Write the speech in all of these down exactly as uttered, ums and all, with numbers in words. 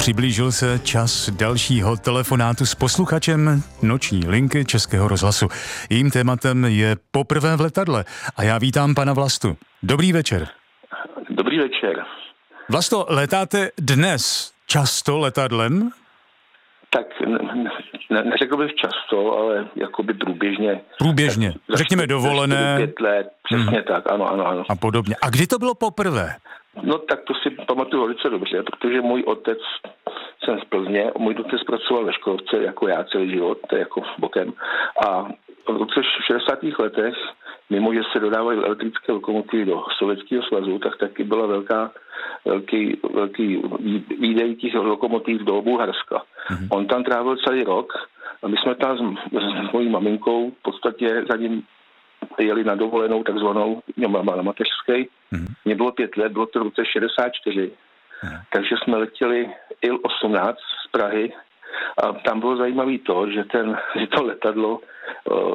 Přiblížil se čas dalšího telefonátu s posluchačem noční linky Českého rozhlasu. Jejím tématem je Poprvé v letadle a já vítám pana Vlastu. Dobrý večer. Dobrý večer. Vlasto, letáte dnes často letadlem? Tak ne, ne, neřekl bych často, ale jakoby průběžně. Průběžně, tak, řekněme dovolené. Pět let, přesně hmm. tak, ano, ano, ano. A podobně. A kdy to bylo poprvé? No tak to si pamatuju velice dobře, protože můj otec, jsem z Plzně, můj otec pracoval ve Škodovce, jako já celý život, to je jako bokem. A v roce šedesátých letech, mimo že se dodávaly elektrické lokomotivy do Sovětského svazu, tak taky byla velká, velký, velký výdej těch lokomotiv do Bulharska. Mm-hmm. On tam trávil celý rok a my jsme tam s, s mojí maminkou v podstatě za ním jeli na dovolenou takzvanou, na mateřské. Mm-hmm. Mně bylo pět let, bylo to v roce šedesát čtyři. Mm-hmm. Takže jsme letěli I L osmnáct z Prahy a tam bylo zajímavé to, že, ten, že to letadlo uh,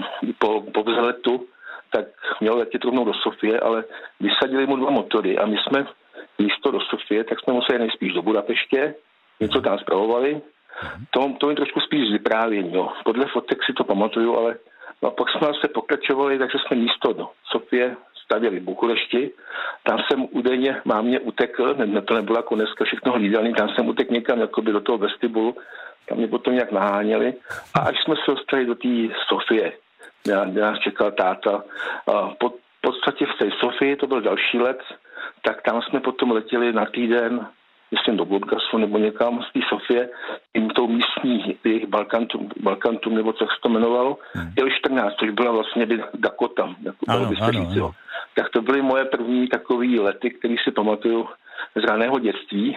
po, po vzletu tak mělo letět rovnou do Sofie, ale vysadili mu dva motory a my jsme místo do Sofie, tak jsme museli nejspíš do Budapeště, něco tam zpravovali. Mm-hmm. To, to mi trošku spíš vyprávění. Jo. Podle fotek si to pamatuju, ale no, pak jsme se pokračovali, takže jsme místo do Sofie stavěli v Bukurešti. Tam jsem údajně mámě utekl, ne, to nebylo jako dneska všechno hlídaný, tam jsem utekl někam jakoby do toho vestibulu, tam mě potom nějak naháněli a až jsme se dostali do té Sofie, kde nás čekal táta. A po, v podstatě v té Sofii, to byl další let, tak tam jsme potom letěli na týden, myslím do Burgasu nebo někam z té Sofie, tím tou místní jejich Balkantum, Balkantum nebo co se to jmenovalo, hmm. I L čtrnáct, což byla vlastně Dakota. Ano, ano, ano. Tak to byly moje první takový lety, které si pamatuju z raného dětství.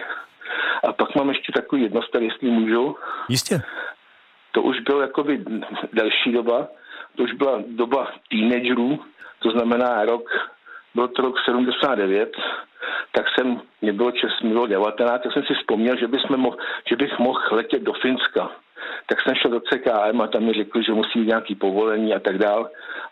A pak mám ještě takový jednostar, jestli můžu. Jistě. To už byl jakoby delší doba, to už byla doba teenagerů, to znamená rok, byl to rok sedmdesát devět, tak jsem, mě bylo čest, mě bylo devatenáct, tak jsem si vzpomněl, že, mohl, že bych mohl letět do Finska. Tak jsem šel do C K M a tam mi řekli, že musí mít nějaký povolení a tak dál,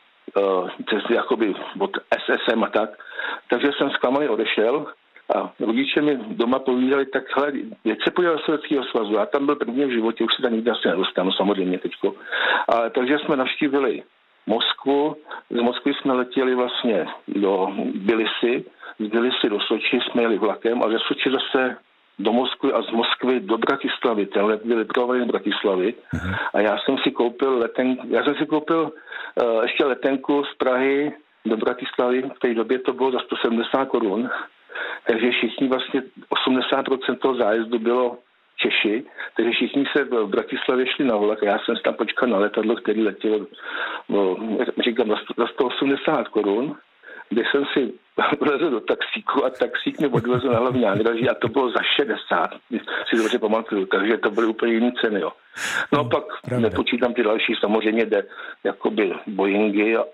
uh, jakoby od S S M a tak. Takže jsem zklamaný odešel a rodiče mi doma povídali, tak hele, jak se podíval do Sovětského svazu, já tam byl první v životě, už se tam nikdy asi nedostanu, samozřejmě teďko. A, takže jsme navštívili Moskvu, z Moskvy jsme letěli vlastně do Tbilisi, z Tbilisi do Soči jsme jeli vlakem a ze Soči zase do Moskvy a z Moskvy do Bratislavy. Ten let byl vypravovaný z Bratislavy uh-huh. a já jsem si koupil letenku, já jsem si koupil uh, ještě letenku z Prahy do Bratislavy, v té době to bylo za sto sedmdesát korun, takže všichni vlastně osmdesát procent toho zájezdu bylo Češi, takže všichni se v Bratislavě šli na vlak a já jsem tam počkal na letadlo, který letělo, no, říkám, za sto osmdesát korun, kde jsem si vlezl do taxíku a taxík mě odvezl na hlavní nádraží a to bylo za šedesát, si dobře pamatuju, takže to byly úplně jiné ceny, jo. No a pak Pravda. Nepočítám ty další, samozřejmě jde jakoby Boeingy a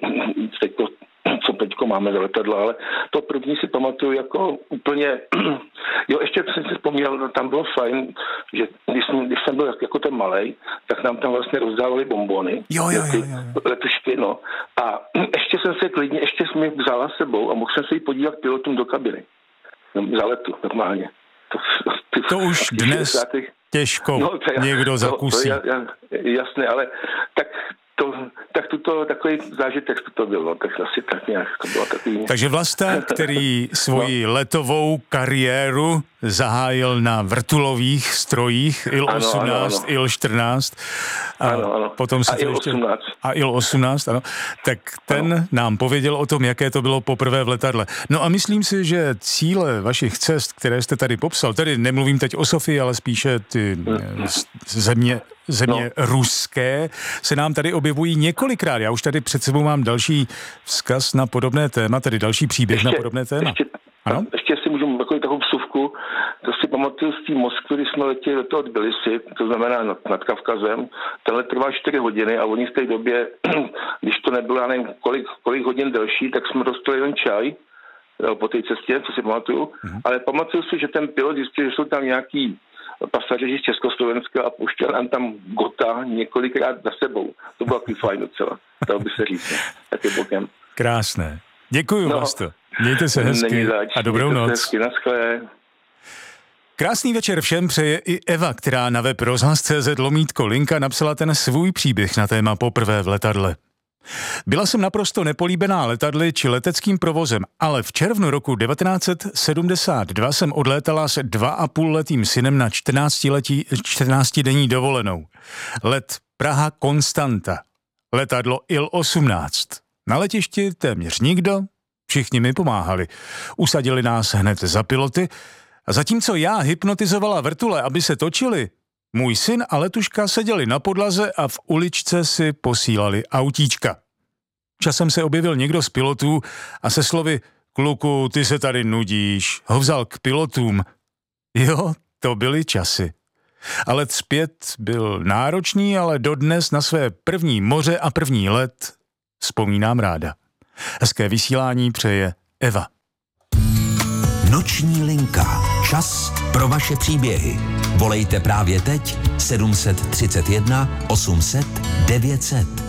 teď to, co teďko máme za letadlo, ale to první si pamatuju jako úplně, jo, ještě jsem si vzpomněl, no, tam bylo fajn, že když jsem, když jsem byl jako ten malej, tak nám tam vlastně rozdávali bonbony. Jo, jo, jo, jo. Letušky, no. A ještě jsem se klidně, ještě jsem mi vzala sebou a mohl jsem se jí podívat pilotům do kabiny. No, za letu, normálně. To, to, to už dnes šedesátých těžko no, to, někdo zakusí. To, to, jasné, ale tak To, tak tuto, takový zážitek to bylo, tak asi tak nějak to bylo takový... Takže Vlasta, který svoji no. letovou kariéru zahájil na vrtulových strojích I L osmnáct, I L čtrnáct a ano, ano. potom se a I L osmnáct. A I L osmnáct, ano. Tak ten ano. nám pověděl o tom, jaké to bylo poprvé v letadle. No a myslím si, že cíle vašich cest, které jste tady popsal, tady nemluvím teď o Sofii, ale spíše ty hmm. země země no. ruské, se nám tady objevují několikrát. Já už tady před sebou mám další vzkaz na podobné téma, tedy další příběh ještě, na podobné téma. Ještě, ano? ještě si můžu takovou takovou vsuvku. To si pamatuju z té Moskvy, když jsme letěli do toho Tbilisi, to znamená nad, nad Kavkazem. Tenhle trvá čtyři hodiny a oni v té době, když to nebylo, já nevím, kolik, kolik hodin delší, tak jsme dostali jeden čaj po té cestě, co si pamatuju. Uh-huh. Ale pamatuju si, že ten pilot zjistil, že jsou tam nějaký pasažéři z Československa a pouštěl nám tam Gota několikrát za sebou. To bylo takový fajn docela. To by se říct. Taky bokem. Krásné. Děkuju, no, Vlasto. Mějte se hezky a dobrou noc. Hezky, naschle. Krásný večer všem přeje i Eva, která na web rozhlas tečka cé zet lomítko linka napsala ten svůj příběh na téma poprvé v letadle. Byla jsem naprosto nepolíbená letadly či leteckým provozem, ale v červnu roku devatenáct set sedmdesát dva jsem odlétala s dva a půl letým synem na čtrnáctidenní dovolenou. Let Praha Konstanta. Letadlo I L osmnáct. Na letišti téměř nikdo, všichni mi pomáhali. Usadili nás hned za piloty a zatímco já hypnotizovala vrtule, aby se točily, můj syn a letuška seděli na podlaze a v uličce si posílali autíčka. Časem se objevil někdo z pilotů a se slovy "Kluku, ty se tady nudíš", ho vzal k pilotům. Jo, to byly časy. A let zpět byl náročný, ale dodnes na své první moře a první let vzpomínám ráda. Hezké vysílání přeje Eva. Noční linka. Čas pro vaše příběhy. Volejte právě teď sedm set třicet jedna osm set devět set.